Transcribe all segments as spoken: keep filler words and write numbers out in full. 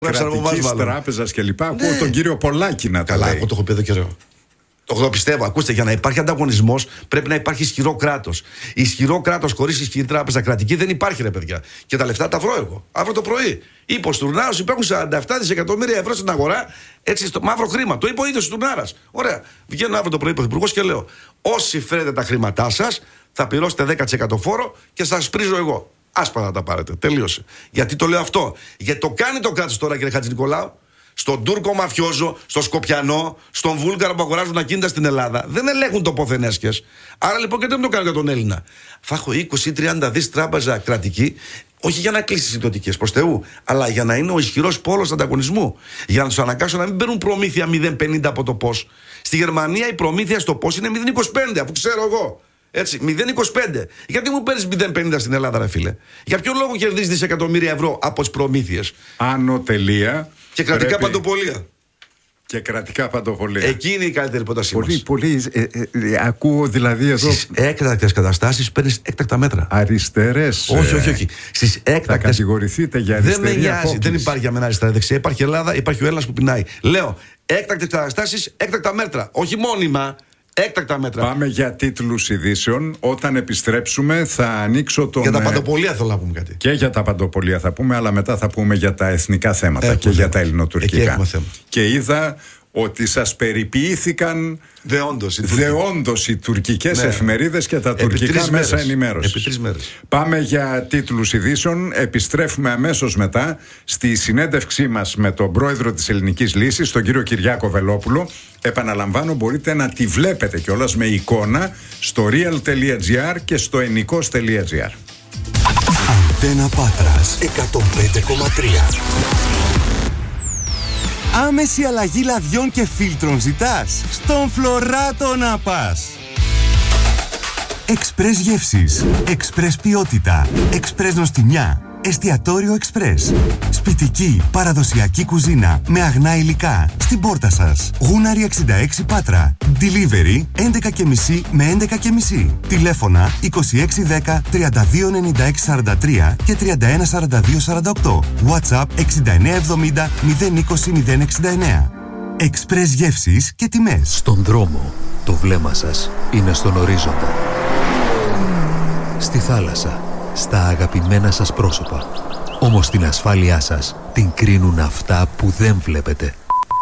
Κρατικής τράπεζας και λοιπά. Ακούω τον κύριο Πολάκη να τα λέει. Καλά, εγώ το έχω πει εδώ καιρό. Το πιστεύω. Ακούστε, για να υπάρχει ανταγωνισμός πρέπει να υπάρχει ισχυρό κράτος. Ισχυρό κράτος χωρίς ισχυρή τράπεζα κρατική δεν υπάρχει, ρε παιδιά. Και τα λεφτά τα βρω εγώ. Αύριο το πρωί. Είπε ο Στουρνάρος, υπάρχουν σαράντα επτά δισεκατομμύρια ευρώ στην αγορά, έτσι στο μαύρο χρήμα. Το είπε ο ίδιος ο Στουρνάρας. Ωραία. Βγαίνω αύριο το πρωί πρωθυπουργός και λέω: όσοι φέρετε τα χρήματά σας, θα πληρώσετε δέκα τοις εκατό φόρο και σας πρίζω εγώ. Άσπρα να τα πάρετε. Τελείωσε. Γιατί το λέω αυτό? Γιατί το κάνει το κράτος τώρα, κύριε Χατζηνικολάου. Στον Τούρκο μαφιόζο, στον Σκοπιανό, στον Βούλγαρο που αγοράζουν ακίνητα στην Ελλάδα. Δεν ελέγχουν το ποθενέσχες. Άρα λοιπόν και δεν το κάνω για τον Έλληνα. Θα έχω είκοσι με τριάντα δις τράπεζα κρατική, όχι για να κλείσει ιδιωτικές προς Θεού, αλλά για να είναι ο ισχυρός πόλος ανταγωνισμού. Για να τους αναγκάσω να μην παίρνουν προμήθεια μηδέν κόμμα πενήντα από το πώς. Στη Γερμανία η προμήθεια στο πώς είναι μηδέν κόμμα είκοσι πέντε, αφού ξέρω εγώ. Έτσι, μηδέν κόμμα είκοσι πέντε. Γιατί μου παίρνεις μηδέν κόμμα πενήντα στην Ελλάδα, ρε φίλε? Για ποιο λόγο κερδίζεις δισεκατομμύρια ευρώ από τις προμήθειες? Άνω τελεία. Και κρατικά πρέπει... παντοπολία. Και κρατικά παντοπολία. Εκεί είναι η καλύτερη πρότασή πολύ, μας. Πολύ. Ε, ε, ε, ακούω δηλαδή εδώ. Στις έκτακτες καταστάσεις παίρνεις έκτακτα μέτρα. Αριστερές. Όχι, όχι, όχι. Στις έκτακτες. Θα κατηγορηθείτε για αριστερή Δεν με νοιάζει. απόκληση. Δεν υπάρχει για μένα αριστερά-δεξιά. Υπάρχει Ελλάδα, υπάρχει ο Έλληνας που πεινάει. Λέω έκτακτες καταστάσεις, έκτακτα μέτρα. Όχι μόνιμα. Έκτακτα μέτρα. Πάμε για τίτλους ειδήσεων. Όταν επιστρέψουμε θα ανοίξω τον... Για τα παντοπολία θέλω να πούμε κάτι. Και για τα παντοπολία θα πούμε, αλλά μετά θα πούμε για τα εθνικά θέματα. Έχουμε και θέμα. Για τα ελληνοτουρκικά. Και είδα ότι σας περιποιήθηκαν δεόντως οι, δεόντως οι τουρκικές ναι. εφημερίδες και τα τουρκικά μέσα ενημέρωσης. Επί τρεις μέρες. Πάμε για τίτλους ειδήσεων. Επιστρέφουμε αμέσως μετά στη συνέντευξή μας με τον πρόεδρο της Ελληνικής Λύσης, τον κύριο Κυριάκο Βελόπουλο. Επαναλαμβάνω, μπορείτε να τη βλέπετε κιόλας με εικόνα στο real.gr και στο ενικός τελεία gr. Αντένα Πάτρας εκατόν πέντε κόμμα τρία. Άμεση αλλαγή λαδιών και φίλτρων ζητάς? Στον Φλωράτο να πας. Εξπρές γεύσεις, εξπρές ποιότητα, εξπρές νοστιμιά, εστιατόριο εξπρές. Σπιτική, παραδοσιακή κουζίνα με αγνά υλικά στην πόρτα σας. Γούναρη εξήντα έξι Πάτρα. Delivery έντεκα και μισή με έντεκα και μισή. Τηλέφωνα είκοσι έξι δέκα τριάντα δύο ενενήντα έξι σαράντα τρία και τριάντα ένα σαράντα δύο σαράντα οκτώ. WhatsApp εξήντα εννέα εβδομήντα μηδέν είκοσι μηδέν εξήντα εννέα. Εξπρές γεύσεις και τιμές. Στον δρόμο το βλέμμα σας είναι στον ορίζοντα. Στη θάλασσα, στα αγαπημένα σας πρόσωπα. Όμως την ασφάλειά σας την κρίνουν αυτά που δεν βλέπετε.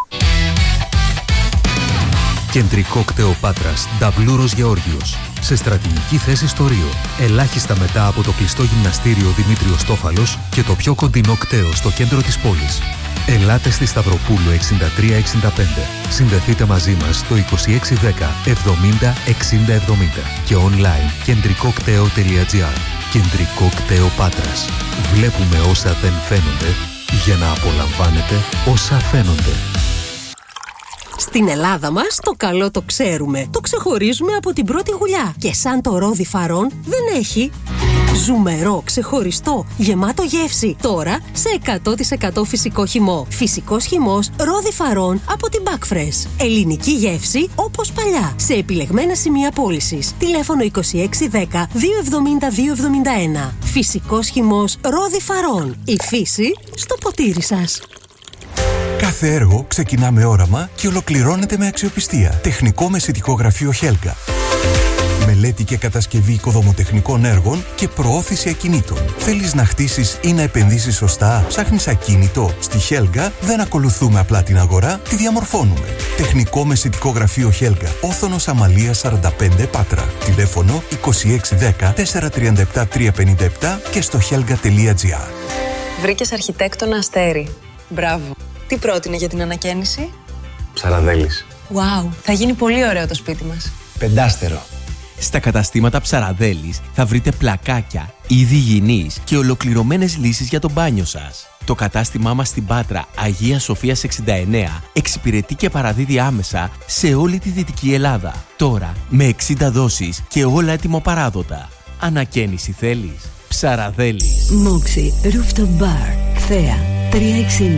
Κεντρικό κτέο Πάτρας, Νταβλούρος Γεώργιος. Σε στρατηγική θέση στο Ρίο. Ελάχιστα μετά από το κλειστό γυμναστήριο Δημήτριος Τόφαλος και το πιο κοντινό κτέο στο κέντρο της πόλης. Ελάτε στη Σταυροπούλου εξήντα τρία εξήντα πέντε. Συνδεθείτε μαζί μας στο είκοσι έξι δέκα εβδομήντα εξήντα εβδομήντα και online κεντρικό κτέο τελεία gr. Κεντρικό κτέο Πάτρας. Βλέπουμε όσα δεν φαίνονται για να απολαμβάνετε όσα φαίνονται. Στην Ελλάδα μας το καλό το ξέρουμε. Το ξεχωρίζουμε από την πρώτη γουλιά. Και σαν το ρόδι Φαρών δεν έχει. Ζουμερό, ξεχωριστό, γεμάτο γεύση. Τώρα σε εκατό τοις εκατό φυσικό χυμό. Φυσικός χυμός ρόδι Φαρών από την Backfresh. Ελληνική γεύση όπως παλιά. Σε επιλεγμένα σημεία πώλησης. Τηλέφωνο είκοσι έξι δέκα δύο εβδομήντα δύο εβδομήντα ένα. Φυσικός χυμός ρόδι Φαρών. Η φύση στο ποτήρι σας. Κάθε έργο ξεκινά με όραμα και ολοκληρώνεται με αξιοπιστία. Τεχνικό μεσητικό γραφείο Χέλγα. Μελέτη και κατασκευή οικοδομοτεχνικών έργων και προώθηση ακινήτων. Θέλεις να χτίσεις ή να επενδύσεις σωστά? Ψάχνεις ακίνητο? Στη Χέλγα δεν ακολουθούμε απλά την αγορά, τη διαμορφώνουμε. Τεχνικό μεσητικό γραφείο Χέλγα. Όθωνος Αμαλίας σαράντα πέντε Πάτρα. Τηλέφωνο είκοσι έξι δέκα τετρακόσια τριάντα επτά τριακόσια πενήντα επτά και στο χέλγα τελεία gr. Βρήκες αρχιτέκτονα Αστέρι. Μπράβο. Τι πρότεινε για την ανακαίνιση? Ψαραδέλης. Wow, θα γίνει πολύ ωραίο το σπίτι μας. Πεντάστερο. Στα καταστήματα Ψαραδέλης θα βρείτε πλακάκια, είδη υγιεινής και ολοκληρωμένες λύσεις για το μπάνιο σας. Το κατάστημά μας στην Πάτρα, Αγία Σοφίας εξήντα εννέα, εξυπηρετεί και παραδίδει άμεσα σε όλη τη Δυτική Ελλάδα. Τώρα με εξήντα δόσεις και όλα έτοιμο-παράδοτα. Ανακαίνιση θέλεις? Ψαραδέλης. Moxie Rooftop Bar, Θέα, τριακόσια εξήντα.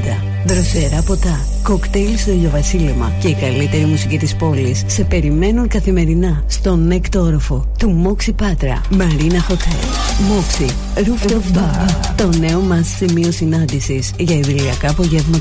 Δροσερά ποτά, κοκτέιλ στο ηλιοβασίλεμα και η καλύτερη μουσική της πόλης σε περιμένουν καθημερινά στον έκτο όροφο του Moxy Patra Marina Hotel. Moxy Rooftop Bar, το νέο μας σημείο συνάντησης για ιδηλιακά απογεύματα